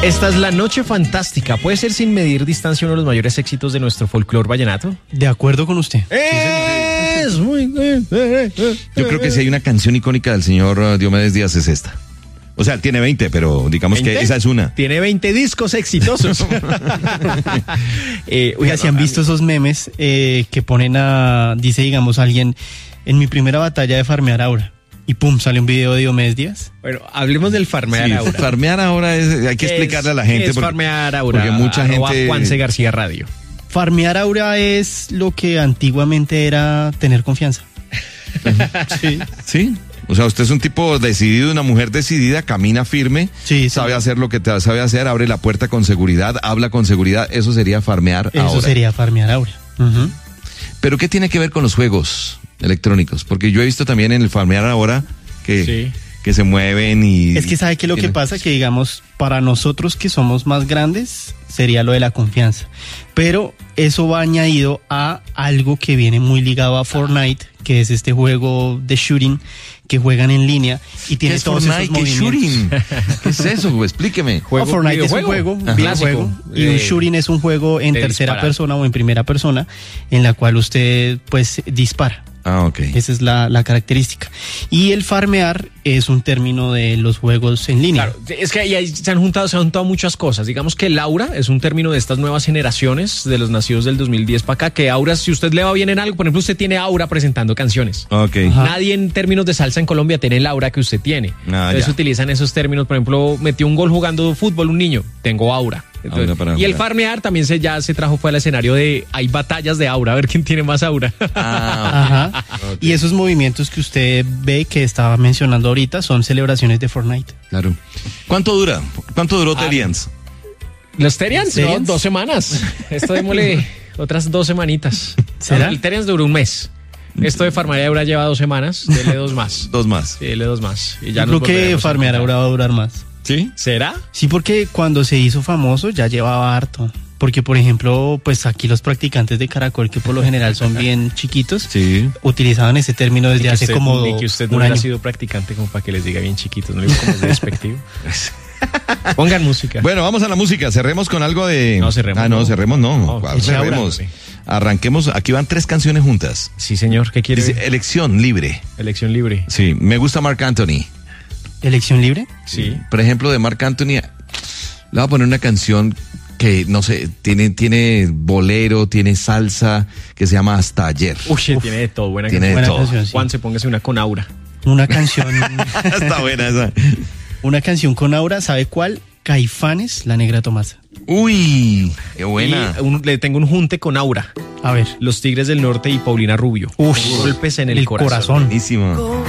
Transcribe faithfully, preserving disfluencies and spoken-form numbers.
Esta es La Noche Fantástica. ¿Puede ser sin medir distancia uno de los mayores éxitos de nuestro folclore vallenato? De acuerdo con usted. Es muy bien. Yo creo que si hay una canción icónica del señor Diomedes Díaz es esta. O sea, tiene veinte, pero digamos ¿veinte? Que esa es una. Tiene veinte discos exitosos. eh, Oiga, si han visto esos memes eh, que ponen a, dice, digamos, alguien, en mi primera batalla de farmear Aura. Y pum, sale un video de Diomedes Díaz. Bueno, hablemos del farmear sí, Aura. Farmear Aura es, hay que explicarle es, a la gente. Es porque, farmear Aura. Porque mucha gente. Juanse García Radio. Farmear Aura es lo que antiguamente era tener confianza. Sí. Sí. O sea, usted es un tipo decidido, una mujer decidida, camina firme, sí, sabe sí. hacer lo que te sabe hacer, abre la puerta con seguridad, habla con seguridad. Eso sería farmear Eso Aura. Eso sería farmear Aura. Uh-huh. Pero ¿qué tiene que ver con los juegos electrónicos? Porque yo he visto también en el farmear Aura que, sí. que se mueven y... Es que ¿sabe qué es lo que pasa? Que digamos, para nosotros que somos más grandes, sería lo de la confianza. Pero eso va añadido a algo que viene muy ligado a Fortnite, que es este juego de shooting que juegan en línea y tiene ¿Qué todos Fortnite? esos ¿Qué movimientos. Shooting? ¿Qué es eso? Explíqueme. Juego, oh, Fortnite es un juego, un videojuego, y un shooting es un juego en tercera disparar. persona o en primera persona en la cual usted pues dispara. Ah, ok. Esa es la, la característica. Y el farmear es un término de los juegos en línea. Claro, es que ahí se han juntado, se han juntado muchas cosas. Digamos que el Aura es un término de estas nuevas generaciones, de los nacidos del dos mil diez para acá, que Aura, si usted le va bien en algo, por ejemplo, usted tiene Aura presentando canciones. Ok. Ajá. Nadie en términos de salsa en Colombia tiene el Aura que usted tiene. Ah, Entonces ya. utilizan esos términos. Por ejemplo, metió un gol jugando fútbol un niño, tengo Aura. Entonces, para y el farmear también se ya se trajo fue al escenario de hay batallas de Aura, a ver quién tiene más Aura. Ah, Ajá. Okay. Y esos movimientos que usted ve que estaba mencionando ahorita son celebraciones de Fortnite. Claro. ¿Cuánto dura? ¿Cuánto duró ah, Terians? Los Terians, ¿no? Dos semanas. Esto démosle otras dos semanitas. ¿Será? El Terians duró un mes. Esto de farmear Aura lleva dos semanas. Dele dos más. Dos más. Sí, dele dos más. Y ya Yo creo que farmear Aura va a durar más. ¿Sí? ¿Será? Sí, porque cuando se hizo famoso ya llevaba harto. Porque, por ejemplo, pues aquí los practicantes de Caracol, que por lo general son bien chiquitos, sí. utilizaban ese término desde hace usted, como ni que usted no un hubiera año. sido practicante como para que les diga bien chiquitos, no digo como es despectivo. Pongan música. Bueno, vamos a la música. Cerremos con algo de... No, cerremos. Ah, no, no. cerremos no. no no cerremos. Aura, Arranquemos. Aquí van tres canciones juntas. Sí, señor. ¿Qué quiere? Dice, elección libre. Elección libre. Sí, me gusta Marc Anthony. ¿Elección libre? Sí. Por ejemplo, de Marc Anthony, le voy a poner una canción que, no sé, tiene, tiene bolero, tiene salsa, que se llama Hasta Ayer. Uy, Uf, tiene de todo, buena tiene canción. De todo. Canción, sí. Juan, se póngase una con Aura. Una canción. Está buena esa. Una canción con Aura, ¿sabe cuál? Caifanes, La Negra Tomasa. Uy, qué buena. Y un, le tengo un junte con Aura. A ver. Los Tigres del Norte y Paulina Rubio. Uy, golpes en el, el corazón. corazón. Buenísimo.